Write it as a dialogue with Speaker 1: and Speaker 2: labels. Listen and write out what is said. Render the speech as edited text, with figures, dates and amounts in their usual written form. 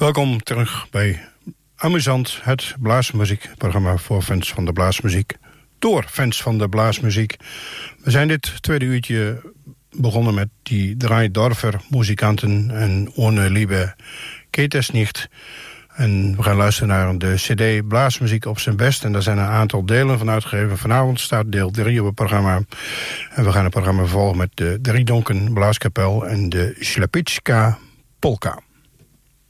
Speaker 1: Welkom terug bij Amusant, het blaasmuziekprogramma voor fans van de blaasmuziek. Door fans van de blaasmuziek. We zijn dit tweede uurtje begonnen met die Drei Dorfer muzikanten en Ohne Liebe geht es nicht. En we gaan luisteren naar de cd Blaasmuziek op zijn best. En daar zijn een aantal delen van uitgegeven. Vanavond staat deel 3 op het programma. En we gaan het programma vervolgen met de Driedonken Blaaskapel en de Ślepicka Polka.